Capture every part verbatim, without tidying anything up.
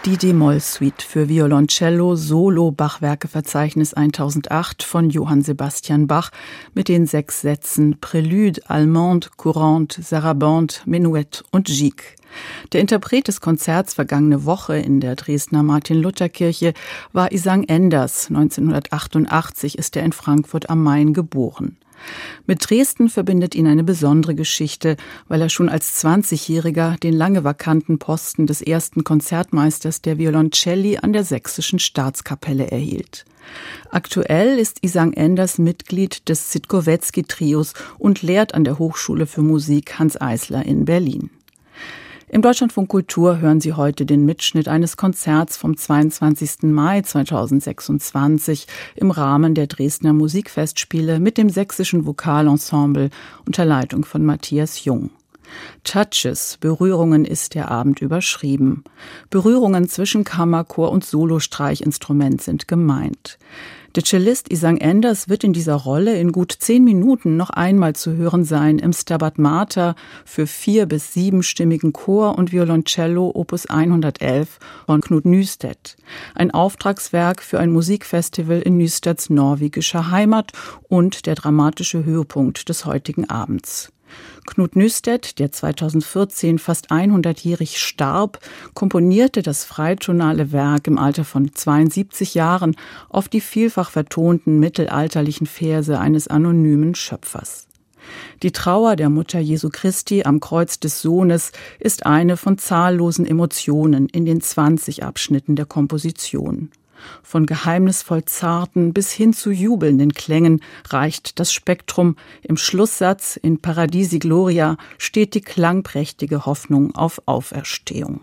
Die D-Moll-Suite für Violoncello Solo-Bachwerkeverzeichnis eintausendacht von Johann Sebastian Bach mit den sechs Sätzen Prélude, Allemande, Courante, Sarabande, Menuett und Gigue. Der Interpret des Konzerts vergangene Woche in der Dresdner Martin-Luther-Kirche war Isang Enders. neunzehnhundertachtundachtzig ist er in Frankfurt am Main geboren. Mit Dresden verbindet ihn eine besondere Geschichte, weil er schon als zwanzigjähriger den lange vakanten Posten des ersten Konzertmeisters der Violoncelli an der Sächsischen Staatskapelle erhielt. Aktuell ist Isang Enders Mitglied des Zitkowetzki-Trios und lehrt an der Hochschule für Musik Hanns Eisler in Berlin. Im Deutschlandfunk Kultur hören Sie heute den Mitschnitt eines Konzerts vom zweiundzwanzigsten Mai zweitausendsechsundzwanzig im Rahmen der Dresdner Musikfestspiele mit dem Sächsischen Vokalensemble unter Leitung von Matthias Jung. Touches, Berührungen ist der Abend überschrieben. Berührungen zwischen Kammerchor und Solostreichinstrument sind gemeint. Der Cellist Isang Enders wird in dieser Rolle in gut zehn Minuten noch einmal zu hören sein im Stabat Mater für vier- bis siebenstimmigen Chor und Violoncello Opus hundertelf von Knut Nystedt. Ein Auftragswerk für ein Musikfestival in Nystedts norwegischer Heimat und der dramatische Höhepunkt des heutigen Abends. Knut Nystedt, der zweitausendvierzehn fast hundertjährig starb, komponierte das freitonale Werk im Alter von zweiundsiebzig Jahren auf die vielfach vertonten mittelalterlichen Verse eines anonymen Schöpfers. Die Trauer der Mutter Jesu Christi am Kreuz des Sohnes ist eine von zahllosen Emotionen in den zwanzig Abschnitten der Komposition. Von geheimnisvoll zarten bis hin zu jubelnden Klängen reicht das Spektrum. Im Schlusssatz in Paradisi Gloria steht die klangprächtige Hoffnung auf Auferstehung.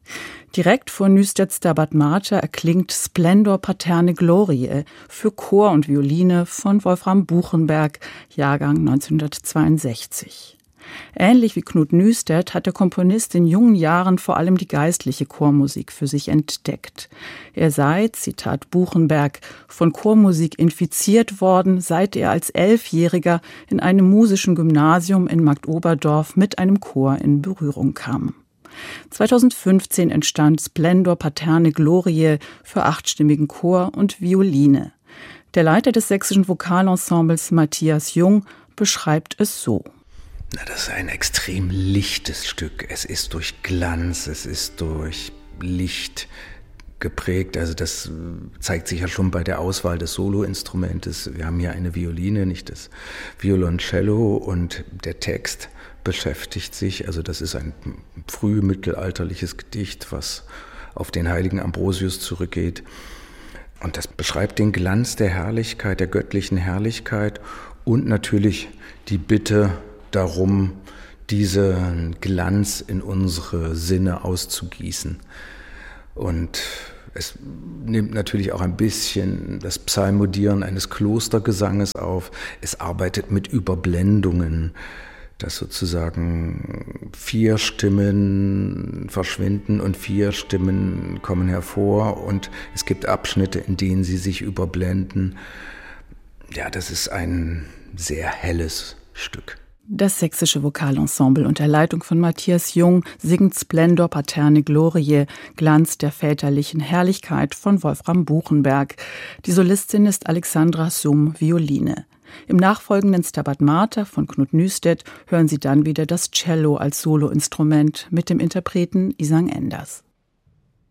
Direkt vor Nystedts Stabat Mater erklingt Splendor Paterne Gloriae für Chor und Violine von Wolfram Buchenberg, Jahrgang neunzehnhundertzweiundsechzig. Ähnlich wie Knut Nystedt hat der Komponist in jungen Jahren vor allem die geistliche Chormusik für sich entdeckt. Er sei, Zitat Buchenberg, von Chormusik infiziert worden, seit er als Elfjähriger in einem musischen Gymnasium in Marktoberdorf mit einem Chor in Berührung kam. zweitausendfünfzehn entstand Splendor Paterne Gloriae für achtstimmigen Chor und Violine. Der Leiter des Sächsischen Vokalensembles Matthias Jung beschreibt es so. Na, das ist ein extrem lichtes Stück. Es ist durch Glanz, es ist durch Licht geprägt. Also das zeigt sich ja schon bei der Auswahl des Soloinstrumentes. Wir haben hier eine Violine, nicht das Violoncello, und der Text beschäftigt sich, also das ist ein frühmittelalterliches Gedicht, was auf den heiligen Ambrosius zurückgeht. Und das beschreibt den Glanz der Herrlichkeit, der göttlichen Herrlichkeit und natürlich die Bitte darum, diesen Glanz in unsere Sinne auszugießen. Und es nimmt natürlich auch ein bisschen das Psalmodieren eines Klostergesanges auf. Es arbeitet mit Überblendungen, dass sozusagen vier Stimmen verschwinden und vier Stimmen kommen hervor. Und es gibt Abschnitte, in denen sie sich überblenden. Ja, das ist ein sehr helles Stück. Das Sächsische Vokalensemble unter Leitung von Matthias Jung singt Splendor Paterne Gloriae, Glanz der väterlichen Herrlichkeit von Wolfram Buchenberg. Die Solistin ist Alexandra Summ, Violine. Im nachfolgenden Stabat Mater von Knut Nystedt hören Sie dann wieder das Cello als Soloinstrument mit dem Interpreten Isang Enders.